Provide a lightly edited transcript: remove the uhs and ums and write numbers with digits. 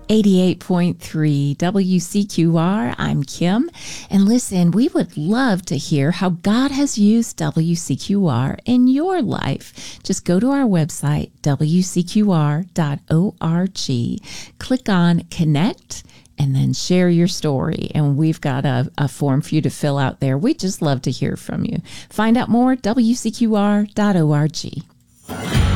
88.3 WCQR. I'm Kim. And listen, we would love to hear how God has used WCQR in your life. Just go to our website, wcqr.org, click on Connect, and then share your story. And we've got a form for you to fill out there. We'd just love to hear from you. Find out more, wcqr.org.